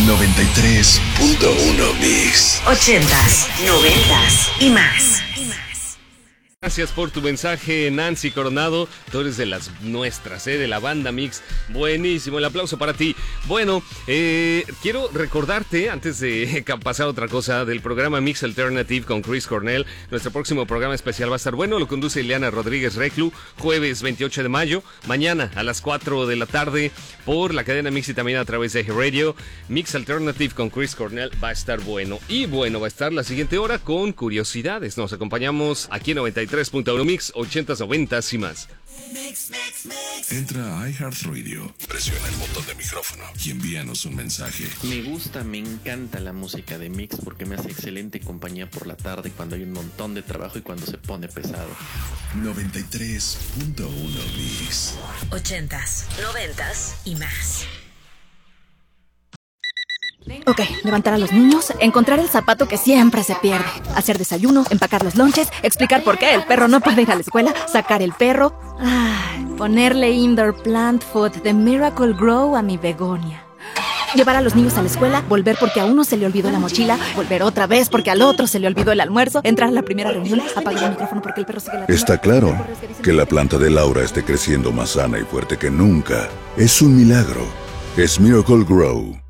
93.1 Mix. 80s, 90s y más. Gracias por tu mensaje, Nancy Coronado. Tú eres de las nuestras, de la banda Mix. Buenísimo, el aplauso para ti. Bueno, quiero recordarte, antes de pasar a otra cosa, del programa Mix Alternative con Chris Cornell. Nuestro próximo programa especial va a estar bueno. Lo conduce Ileana Rodríguez Reclu, jueves 28 de mayo. Mañana a las 4 de la tarde por la cadena Mix y también a través de Radio. Mix Alternative con Chris Cornell va a estar bueno. Y bueno, va a estar la siguiente hora con curiosidades. Nos acompañamos aquí en 93.1 Mix, 80s, 90s y más. Entra a iHeartRadio, presiona el botón de micrófono y envíanos un mensaje. Me encanta la música de Mix porque me hace excelente compañía por la tarde cuando hay un montón de trabajo y cuando se pone pesado. 93.1 Mix. 80s, 90s y más. Ok, levantar a los niños, encontrar el zapato que siempre se pierde, hacer desayuno, empacar los lonches, explicar por qué el perro no puede ir a la escuela, sacar el perro, ponerle indoor plant food de Miracle Grow a mi begonia. Llevar a los niños a la escuela, volver porque a uno se le olvidó la mochila, volver otra vez porque al otro se le olvidó el almuerzo, entrar a la primera reunión, apagar el micrófono porque el perro sigue la... Está claro que la planta de Laura esté creciendo más sana y fuerte que nunca. Es un milagro. Es Miracle Grow.